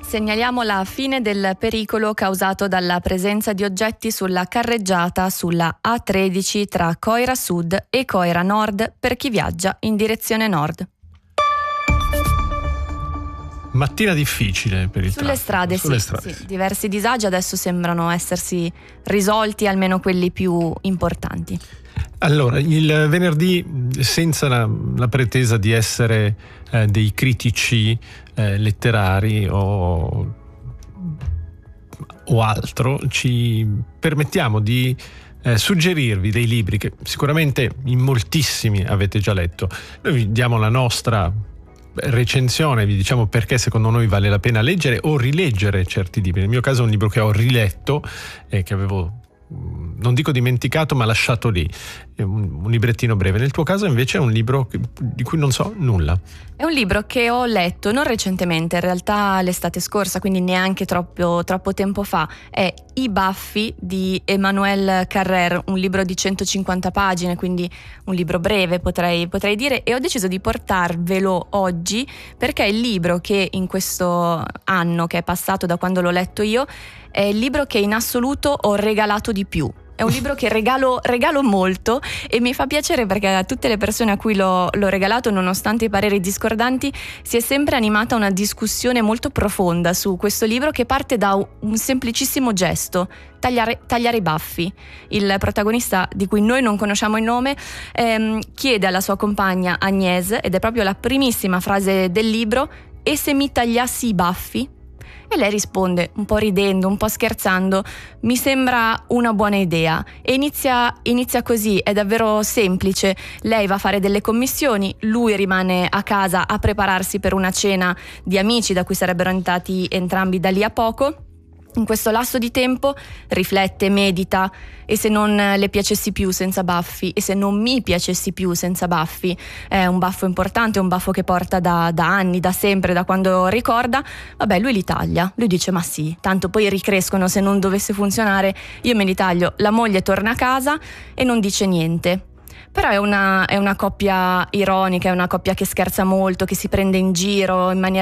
Segnaliamo la fine del pericolo causato dalla presenza di oggetti sulla carreggiata sulla A13 tra Coira Sud e Coira Nord per chi viaggia in direzione nord. Mattina difficile per il Sulle strade, sì. Diversi disagi adesso sembrano essersi risolti, almeno quelli più importanti. Allora, il venerdì, senza la pretesa di essere dei critici letterari o altro, ci permettiamo di suggerirvi dei libri che sicuramente in moltissimi avete già letto. Noi vi diamo la nostra recensione, vi diciamo perché secondo noi vale la pena leggere o rileggere certi libri. Nel mio caso è un libro che ho riletto e che avevo, non dico dimenticato, ma lasciato lì, è un librettino breve. Nel tuo caso invece è un libro di cui non so nulla. È un libro che ho letto non recentemente, in realtà l'estate scorsa, quindi neanche troppo tempo fa. È I Baffi di Emmanuel Carrère, un libro di 150 pagine, quindi un libro breve potrei dire, e ho deciso di portarvelo oggi perché è il libro che in questo anno che è passato da quando l'ho letto io è il libro che in assoluto ho regalato di più. È un libro che regalo molto e mi fa piacere perché a tutte le persone a cui l'ho regalato, nonostante i pareri discordanti, si è sempre animata una discussione molto profonda su questo libro che parte da un semplicissimo gesto: tagliare i baffi. Il protagonista, di cui noi non conosciamo il nome, chiede alla sua compagna Agnès, ed è proprio la primissima frase del libro: "E se mi tagliassi i baffi?" E lei risponde, un po' ridendo, un po' scherzando: "Mi sembra una buona idea." E inizia così, è davvero semplice. Lei va a fare delle commissioni, lui rimane a casa a prepararsi per una cena di amici da cui sarebbero entrati entrambi da lì a poco. In questo lasso di tempo riflette, medita: e se non le piacessi più senza baffi? E se non mi piacessi più senza baffi? È un baffo importante, è un baffo che porta da anni, da sempre, da quando ricorda. Vabbè, lui li taglia. Lui dice: ma sì, tanto poi ricrescono, se non dovesse funzionare io me li taglio. La moglie torna a casa e non dice niente. Però è una coppia ironica, è una coppia che scherza molto, che si prende in giro in maniera